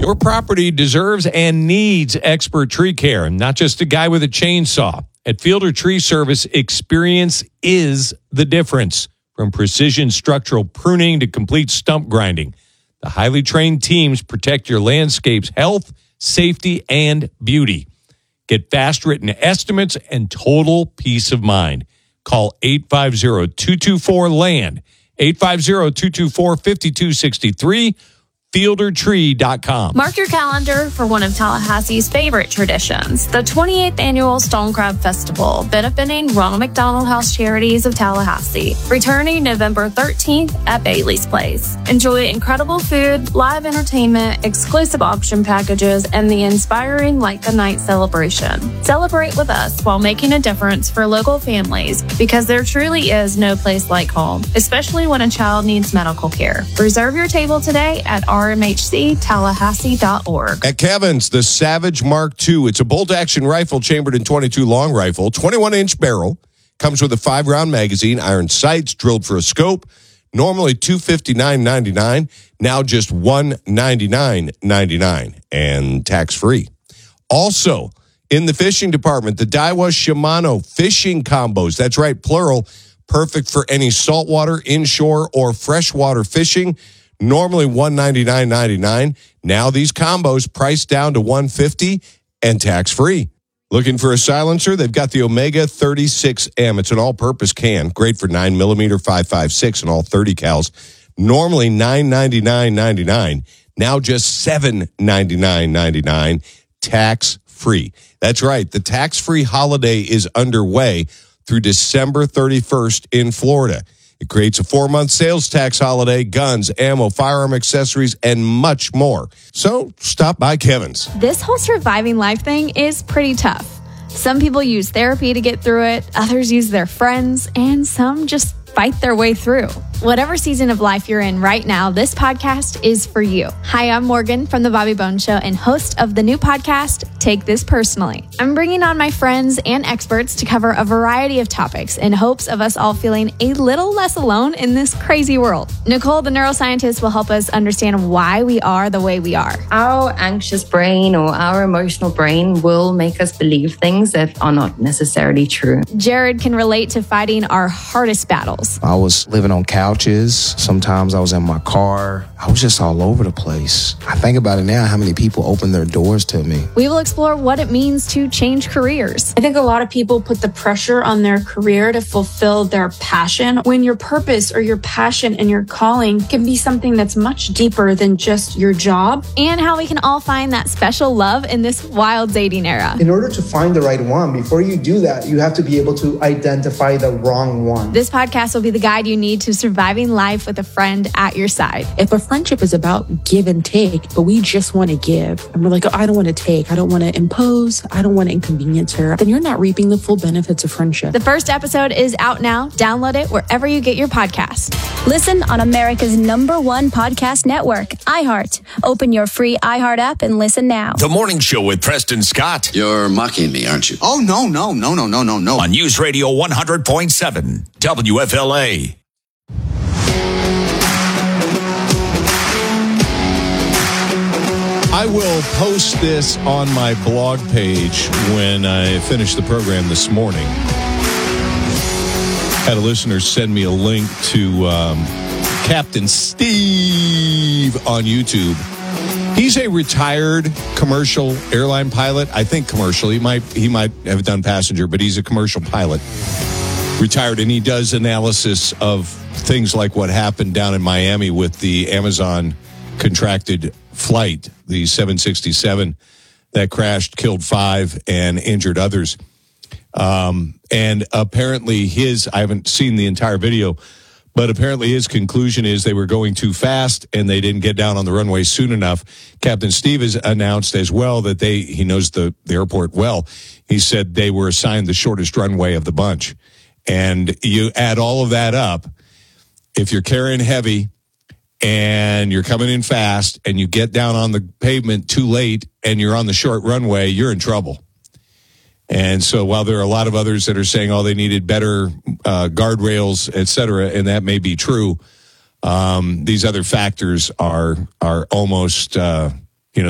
Your property deserves and needs expert tree care, not just a guy with a chainsaw. At Fielder Tree Service, experience is the difference. From precision structural pruning to complete stump grinding, the highly trained teams protect your landscape's health, safety, and beauty. Get fast written estimates and total peace of mind. Call 850-224-LAND, 850-224-5263, FielderTree.com. Mark your calendar for one of Tallahassee's favorite traditions, the 28th Annual Stone Crab Festival, benefiting Ronald McDonald House Charities of Tallahassee, returning November 13th at Bailey's Place. Enjoy incredible food, live entertainment, exclusive auction packages, and the inspiring Like a Night celebration. Celebrate with us while making a difference for local families, because there truly is no place like home, especially when a child needs medical care. Reserve your table today at rmhctallahassee.org. At Kevin's, the Savage Mark II. It's a bolt-action rifle chambered in .22 long rifle, 21-inch barrel. Comes with a 5-round magazine, iron sights, drilled for a scope. Normally $259.99, now just $199.99 and tax-free. Also, in the fishing department, the Daiwa Shimano fishing combos. That's right, plural. Perfect for any saltwater, inshore, or freshwater fishing. Normally $199.99. Now these combos priced down to $150 and tax-free. Looking for a silencer? They've got the Omega 36M. It's an all-purpose can. Great for 9mm 5.56 and all 30 cals. Normally $999.99. Now just $799.99. Tax-free. That's right. The tax-free holiday is underway through December 31st in Florida. It creates a 4-month sales tax holiday, guns, ammo, firearm accessories, and much more. So stop by Kevin's. This whole surviving life thing is pretty tough. Some people use therapy to get through it, others use their friends, and some just fight their way through. Whatever season of life you're in right now, this podcast is for you. Hi, I'm Morgan from The Bobby Bones Show and host of the new podcast, Take This Personally. I'm bringing on my friends and experts to cover a variety of topics in hopes of us all feeling a little less alone in this crazy world. Nicole, the neuroscientist, will help us understand why we are the way we are. Our anxious brain or our emotional brain will make us believe things that are not necessarily true. Jared can relate to fighting our hardest battles. I was living on couches. Sometimes I was in my car. I was just all over the place. I think about it now, how many people opened their doors to me. We will explore what it means to change careers. I think a lot of people put the pressure on their career to fulfill their passion, when your purpose or your passion and your calling can be something that's much deeper than just your job. And how we can all find that special love in this wild dating era. In order to find the right one, before you do that, you have to be able to identify the wrong one. This podcast will be the guide you need to surviving life with a friend at your side. If a friendship is about give and take, but we just want to give, and we're like, oh, I don't want to take, I don't want to impose, I don't want to inconvenience her, then you're not reaping the full benefits of friendship. The first episode is out now. Download it wherever you get your podcast. Listen on America's #1 podcast network, iHeart. Open your free iHeart app and listen now. The Morning Show with Preston Scott. You're mocking me, aren't you? Oh, no. On News Radio 100.7, WFLA. I will post this on my blog page when I finish the program this morning. Had a listener send me a link to Captain Steve on YouTube. He's a retired commercial airline pilot. I think commercial. He might have done passenger, but he's a commercial pilot. Retired, and he does analysis of things like what happened down in Miami with the Amazon contracted flight, the 767 that crashed, killed 5 and injured others. And apparently I haven't seen the entire video, but apparently his conclusion is they were going too fast and they didn't get down on the runway soon enough. Captain Steve has announced as well that he knows the airport well. He said they were assigned the shortest runway of the bunch. And you add all of that up, if you're carrying heavy and you're coming in fast and you get down on the pavement too late and you're on the short runway, you're in trouble. And so while there are a lot of others that are saying, they needed better guardrails, et cetera, and that may be true, these other factors are almost